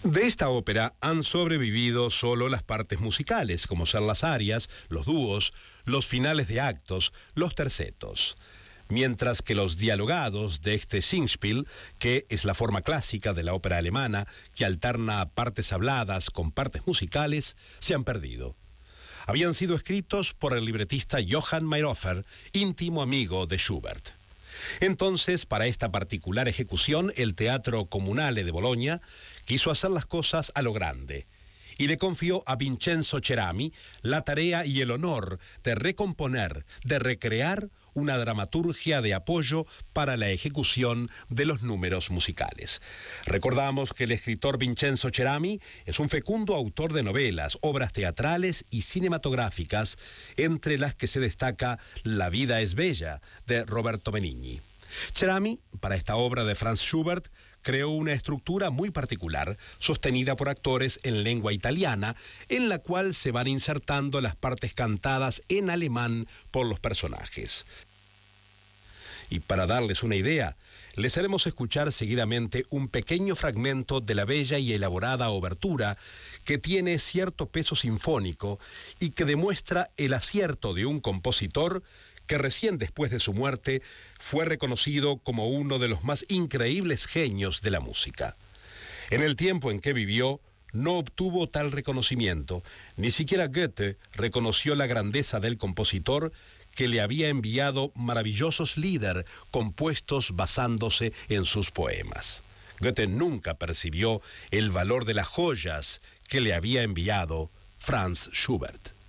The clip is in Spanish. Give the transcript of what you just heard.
De esta ópera han sobrevivido solo las partes musicales, como ser las arias, los dúos, los finales de actos, los tercetos. Mientras que los dialogados de este Singspiel, que es la forma clásica de la ópera alemana, que alterna partes habladas con partes musicales, se han perdido. Habían sido escritos por el libretista Johann Mayrhofer, íntimo amigo de Schubert. Entonces, para esta particular ejecución, el Teatro Comunale de Bolonia quiso hacer las cosas a lo grande y le confió a Vincenzo Cerami la tarea y el honor de recomponer, de recrear una dramaturgia de apoyo para la ejecución de los números musicales. Recordamos que el escritor Vincenzo Cerami es un fecundo autor de novelas, obras teatrales y cinematográficas, entre las que se destaca La vida es bella, de Roberto Benigni. Cerami, para esta obra de Franz Schubert, creó una estructura muy particular, sostenida por actores en lengua italiana, en la cual se van insertando las partes cantadas en alemán por los personajes. Y para darles una idea, les haremos escuchar seguidamente un pequeño fragmento de la bella y elaborada obertura que tiene cierto peso sinfónico y que demuestra el acierto de un compositor que recién después de su muerte fue reconocido como uno de los más increíbles genios de la música. En el tiempo en que vivió, no obtuvo tal reconocimiento, ni siquiera Goethe reconoció la grandeza del compositor que le había enviado maravillosos Lieder compuestos basándose en sus poemas. Goethe nunca percibió el valor de las joyas que le había enviado Franz Schubert.